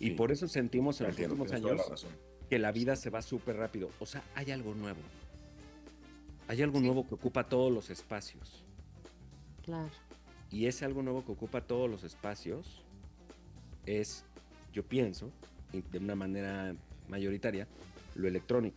Y Sí, por eso sentimos en te los entiendo, últimos tienes toda la años razón. que la vida se va súper rápido. O sea, hay algo nuevo. Hay algo Sí, nuevo que ocupa todos los espacios. claro. Y ese algo nuevo que ocupa todos los espacios es, yo pienso, y de una manera mayoritaria, lo electrónico.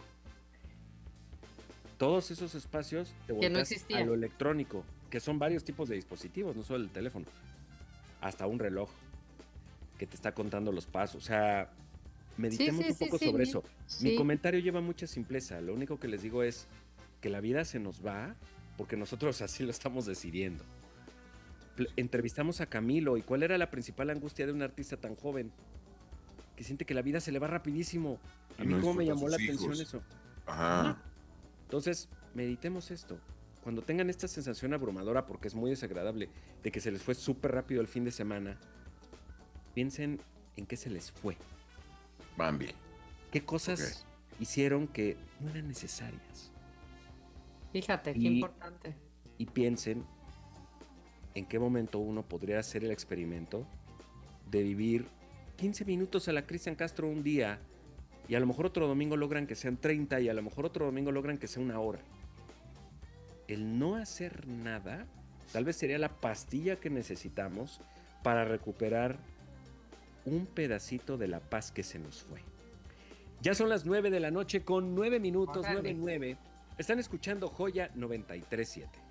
Todos esos espacios te Que no volteas a existía. lo electrónico, que son varios tipos de dispositivos, no solo el teléfono, hasta un reloj que te está contando los pasos. O sea, Sí, meditemos sí, un sí, poco sí. sobre eso. Mi Sí, comentario lleva mucha simpleza. Lo único que les digo es que la vida se nos va porque nosotros así lo estamos decidiendo. Entrevistamos a Camilo y ¿cuál era la principal angustia de un artista tan joven? Que siente que la vida se le va rapidísimo. A Y mí no cómo me disfruta a llamó la sus atención hijos. eso. Ajá. Ajá. Entonces, meditemos esto. Cuando tengan esta sensación abrumadora, porque es muy desagradable, de que se les fue súper rápido el fin de semana, piensen en qué se les fue. Bambi. ¿Qué Ok. cosas hicieron que no eran necesarias? fíjate, qué Y, importante. y piensen en qué momento uno podría hacer el experimento de vivir 15 minutos a la Cristian Castro un día y a lo mejor otro domingo logran que sean 30 y a lo mejor otro domingo logran que sea una hora. El no hacer nada tal vez sería la pastilla que necesitamos para recuperar un pedacito de la paz que se nos fue. Ya son las 9 de la noche con 9 minutos, 9 Órale. 9. Están escuchando Joya 93.7.